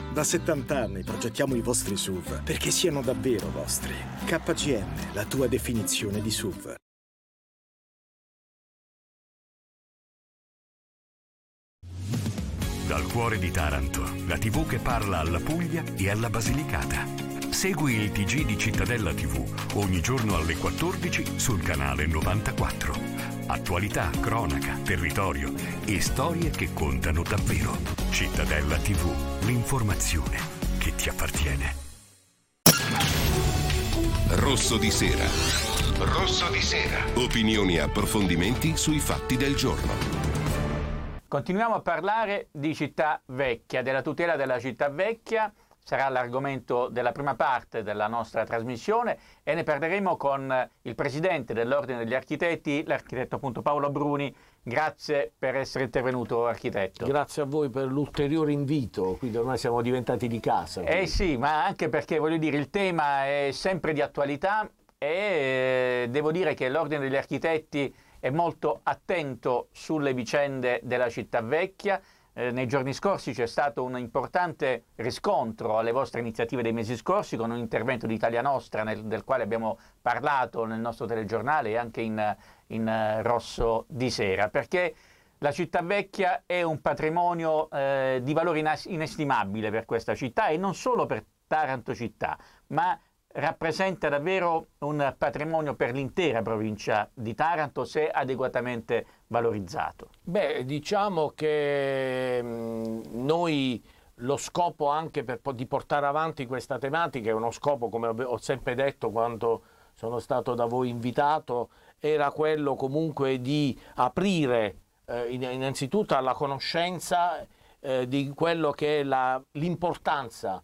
Da 70 anni progettiamo i vostri SUV perché siano davvero vostri. KGN, la tua definizione di SUV. Dal cuore di Taranto, la TV che parla alla Puglia e alla Basilicata. Segui il TG di Cittadella TV ogni giorno alle 14 sul canale 94. Attualità, cronaca, territorio e storie che contano davvero. Cittadella TV, l'informazione che ti appartiene. Rosso di sera. Rosso di sera. Opinioni e approfondimenti sui fatti del giorno. Continuiamo a parlare di città vecchia, della tutela della città vecchia. Sarà l'argomento della prima parte della nostra trasmissione e ne parleremo con il presidente dell'Ordine degli Architetti, l'architetto appunto Paolo Bruni. Grazie per essere intervenuto, architetto. Grazie a voi per l'ulteriore invito, quindi ormai siamo diventati di casa. Quindi. Sì, ma anche perché voglio dire il tema è sempre di attualità e devo dire che l'Ordine degli Architetti è molto attento sulle vicende della città vecchia. Nei giorni scorsi c'è stato un importante riscontro alle vostre iniziative dei mesi scorsi con un intervento di Italia Nostra del quale abbiamo parlato nel nostro telegiornale e anche in Rosso di Sera, perché la città vecchia è un patrimonio di valore inestimabile per questa città e non solo per Taranto città, ma rappresenta davvero un patrimonio per l'intera provincia di Taranto se adeguatamente valorizzato. Beh, diciamo che noi lo scopo anche di portare avanti questa tematica è uno scopo, come ho sempre detto quando sono stato da voi invitato, era quello comunque di aprire innanzitutto alla conoscenza di quello che è l'importanza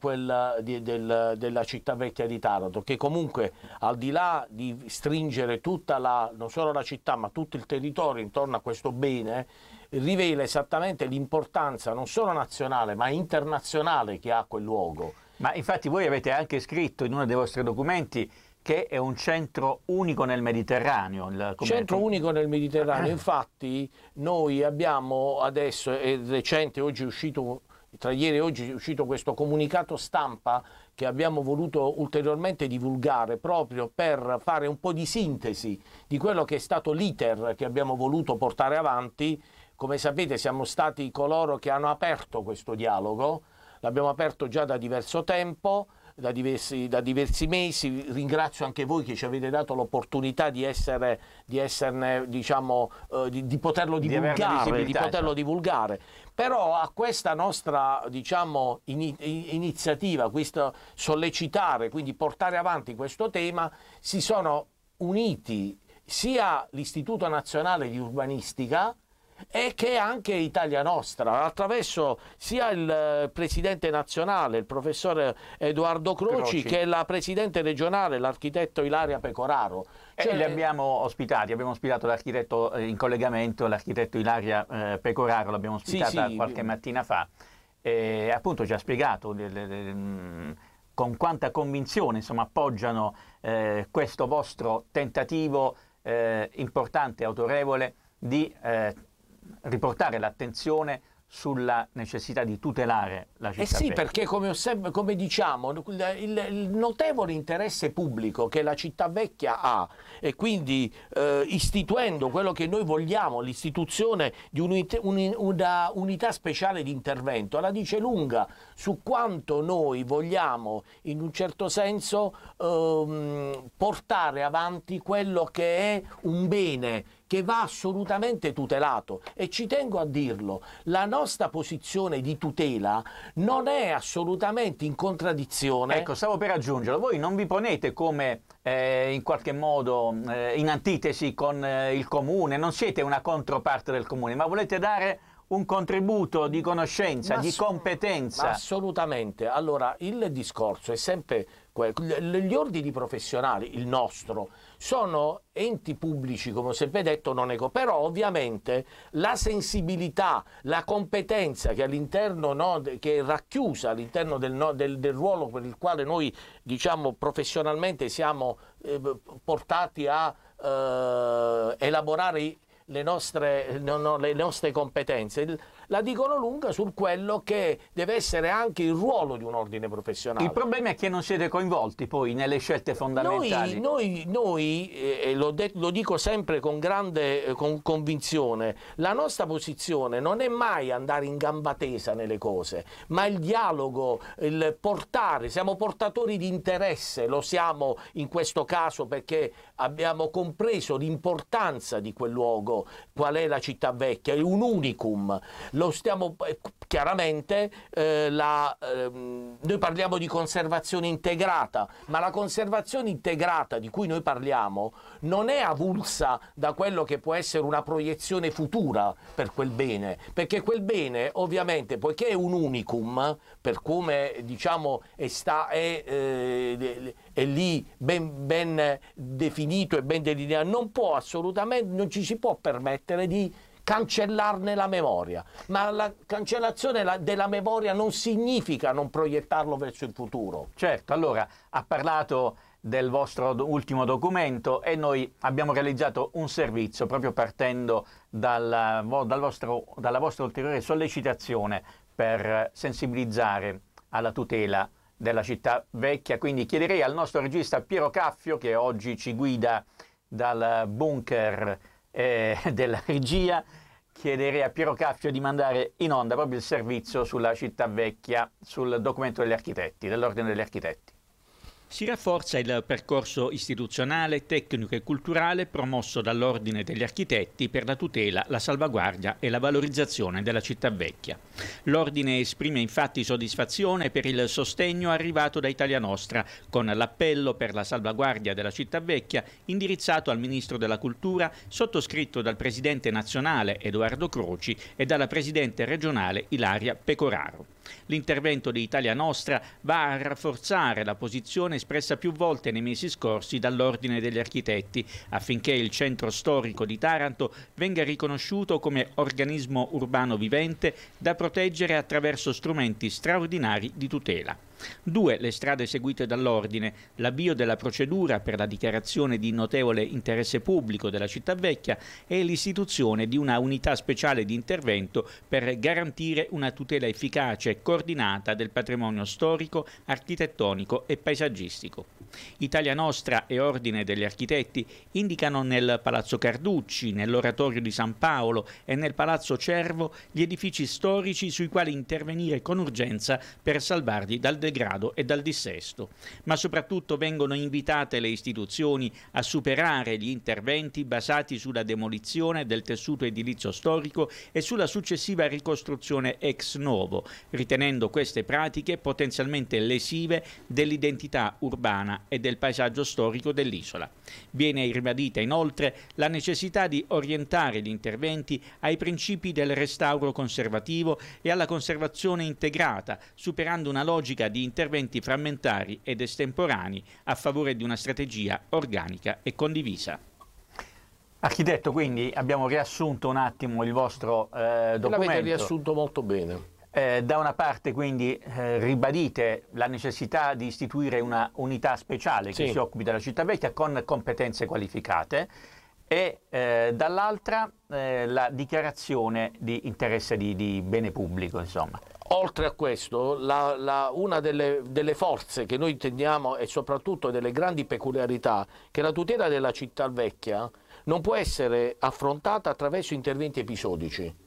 della città vecchia di Taranto, che comunque al di là di stringere non solo la città ma tutto il territorio intorno a questo bene, rivela esattamente l'importanza non solo nazionale ma internazionale che ha quel luogo. Ma infatti voi avete anche scritto in uno dei vostri documenti che è un centro unico nel Mediterraneo. Centro unico nel Mediterraneo, infatti noi abbiamo adesso, è recente, oggi è uscito, tra ieri e oggi è uscito questo comunicato stampa che abbiamo voluto ulteriormente divulgare proprio per fare un po' di sintesi di quello che è stato l'iter che abbiamo voluto portare avanti. Come sapete siamo stati coloro che hanno aperto questo dialogo, l'abbiamo aperto già da diverso tempo, da diversi mesi. Ringrazio anche voi che ci avete dato l'opportunità di esserne, diciamo, di poterlo divulgare, Però a questa nostra, diciamo, iniziativa, questo sollecitare, quindi portare avanti questo tema, si sono uniti sia l'Istituto Nazionale di Urbanistica e che anche Italia Nostra, attraverso sia il presidente nazionale, il professore Edoardo Croci, che la presidente regionale, l'architetto Ilaria Pecoraro. Li abbiamo ospitati, abbiamo ospitato l'architetto in collegamento, l'architetto Ilaria Pecoraro, l'abbiamo ospitata qualche mattina fa, e appunto ci ha spiegato con quanta convinzione insomma appoggiano questo vostro tentativo importante e autorevole di riportare l'attenzione sulla necessità di tutelare la città vecchia. Perché come diciamo, il notevole interesse pubblico che la città vecchia ha, e quindi istituendo quello che noi vogliamo, l'istituzione di una unità speciale di intervento, la dice lunga su quanto noi vogliamo in un certo senso portare avanti quello che è un bene che va assolutamente tutelato, e ci tengo a dirlo, la nostra posizione di tutela non è assolutamente in contraddizione. Ecco, stavo per aggiungerlo, voi non vi ponete come in qualche modo in antitesi con il comune, non siete una controparte del comune, ma volete dare un contributo di conoscenza, di competenza. Ma assolutamente. Allora, il discorso è sempre gli ordini professionali, il nostro, sono enti pubblici, come ho sempre detto, però ovviamente la sensibilità, la competenza che all'interno, che è racchiusa all'interno del ruolo per il quale noi, diciamo, professionalmente siamo portati a elaborare le nostre competenze. la dicono lunga sul quello che deve essere anche il ruolo di un ordine professionale. Il problema è che non siete coinvolti poi nelle scelte fondamentali. Noi lo dico sempre con grande convinzione, la nostra posizione non è mai andare in gamba tesa nelle cose, ma il dialogo, il portare, siamo portatori di interesse, lo siamo in questo caso perché abbiamo compreso l'importanza di quel luogo, qual è la città vecchia, è un unicum, lo stiamo chiaramente, noi parliamo di conservazione integrata, ma la conservazione integrata di cui noi parliamo non è avulsa da quello che può essere una proiezione futura per quel bene, perché quel bene ovviamente, poiché è un unicum, per come diciamo è lì ben definito e ben delineato, non può assolutamente, non ci si può permettere di cancellarne la memoria, ma la cancellazione della memoria non significa non proiettarlo verso il futuro. Certo, allora ha parlato del vostro ultimo documento e noi abbiamo realizzato un servizio proprio partendo dalla vostra ulteriore sollecitazione per sensibilizzare alla tutela della città vecchia. Quindi chiederei al nostro regista Piero Caffio, che oggi ci guida dal bunker della regia, chiederei a Piero Caffio di mandare in onda proprio il servizio sulla città vecchia, sul documento degli architetti, dell'Ordine degli Architetti. Si rafforza il percorso istituzionale, tecnico e culturale promosso dall'Ordine degli Architetti per la tutela, la salvaguardia e la valorizzazione della città vecchia. L'Ordine esprime infatti soddisfazione per il sostegno arrivato da Italia Nostra, con l'appello per la salvaguardia della città vecchia indirizzato al Ministro della Cultura, sottoscritto dal Presidente nazionale Edoardo Croci e dalla Presidente regionale Ilaria Pecoraro. L'intervento di Italia Nostra va a rafforzare la posizione espressa più volte nei mesi scorsi dall'Ordine degli Architetti affinché il centro storico di Taranto venga riconosciuto come organismo urbano vivente da proteggere attraverso strumenti straordinari di tutela. 2. Le strade seguite dall'Ordine: l'avvio della procedura per la dichiarazione di notevole interesse pubblico della città vecchia e l'istituzione di una unità speciale di intervento per garantire una tutela efficace e coordinata del patrimonio storico, architettonico e paesaggistico. Italia Nostra e Ordine degli Architetti indicano nel Palazzo Carducci, nell'Oratorio di San Paolo e nel Palazzo Cervo gli edifici storici sui quali intervenire con urgenza per salvarli dal degrado e dal dissesto. Ma soprattutto vengono invitate le istituzioni a superare gli interventi basati sulla demolizione del tessuto edilizio storico e sulla successiva ricostruzione ex novo, ritenendo queste pratiche potenzialmente lesive dell'identità urbana e del paesaggio storico dell'isola. Viene ribadita inoltre la necessità di orientare gli interventi ai principi del restauro conservativo e alla conservazione integrata, superando una logica di interventi frammentari ed estemporanei a favore di una strategia organica e condivisa. Architetto, quindi abbiamo riassunto un attimo il vostro documento. L'avete riassunto molto bene. Da una parte quindi ribadite la necessità di istituire una unità speciale che si occupi della città vecchia con competenze qualificate e dall'altra la dichiarazione di interesse di bene pubblico, insomma. Oltre a questo, una delle forze che noi intendiamo e soprattutto delle grandi peculiarità, che la tutela della città vecchia non può essere affrontata attraverso interventi episodici.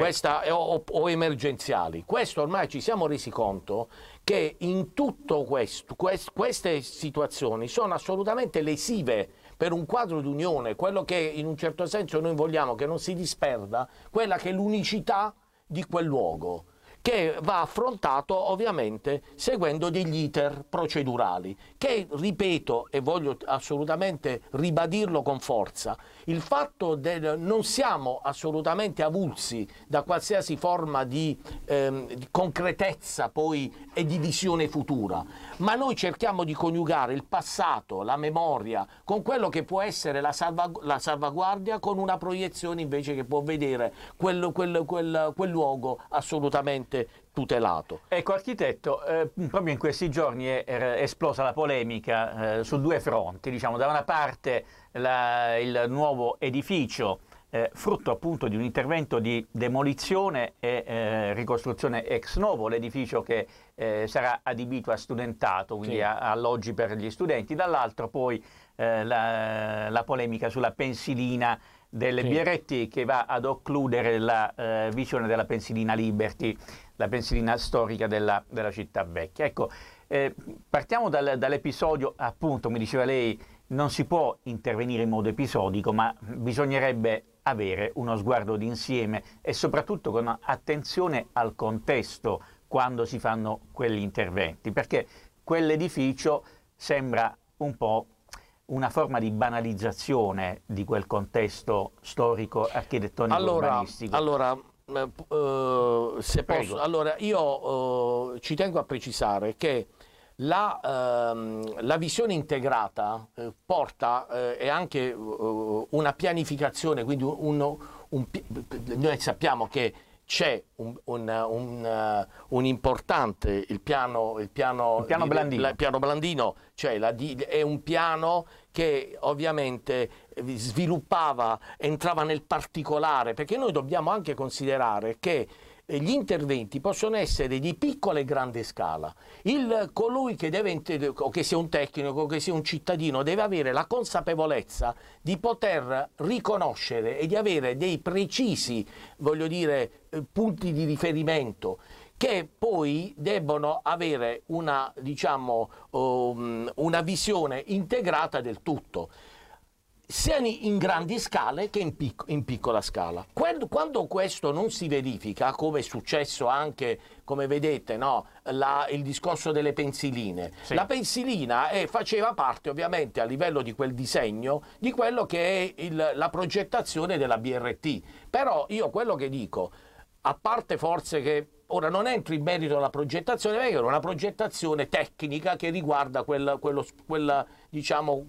O emergenziali. Questo ormai ci siamo resi conto che in tutto questo, queste situazioni sono assolutamente lesive per un quadro d'unione, quello che in un certo senso noi vogliamo che non si disperda, quella che è l'unicità di quel luogo, che va affrontato ovviamente seguendo degli iter procedurali, che ripeto e voglio assolutamente ribadirlo con forza, il fatto non siamo assolutamente avulsi da qualsiasi forma di concretezza poi e di visione futura, ma noi cerchiamo di coniugare il passato, la memoria, con quello che può essere la salvaguardia, con una proiezione invece che può vedere quel luogo assolutamente tutelato. Ecco, architetto, proprio in questi giorni è esplosa la polemica su due fronti, diciamo, da una parte il nuovo edificio frutto appunto di un intervento di demolizione e ricostruzione ex novo, l'edificio che sarà adibito a studentato, quindi alloggi per gli studenti, dall'altro poi la polemica sulla pensilina delle BRT che va ad occludere la visione della pensilina Liberty, la pensilina storica della città vecchia. Ecco, partiamo dall'episodio, appunto, mi diceva lei, non si può intervenire in modo episodico, ma bisognerebbe avere uno sguardo d'insieme e soprattutto con attenzione al contesto quando si fanno quegli interventi, perché quell'edificio sembra un po' una forma di banalizzazione di quel contesto storico, architettonico, urbanistico. Se posso, allora io ci tengo a precisare che la visione integrata porta è anche una pianificazione, quindi noi sappiamo che c'è un importante, il piano Blandino, cioè è un piano che ovviamente entrava nel particolare, perché noi dobbiamo anche considerare che gli interventi possono essere di piccola e grande scala. Colui che o che sia un tecnico o che sia un cittadino deve avere la consapevolezza di poter riconoscere e di avere dei precisi, voglio dire, punti di riferimento che poi debbono avere una visione integrata del tutto, sia in grandi scale che in piccola scala. Quando questo non si verifica, come è successo anche, come vedete, no, il discorso delle pensiline, la pensilina faceva parte ovviamente a livello di quel disegno di quello che è la progettazione della BRT. Però io quello che dico, a parte forse che ora non entro in merito alla progettazione, perché era una progettazione tecnica che riguarda quel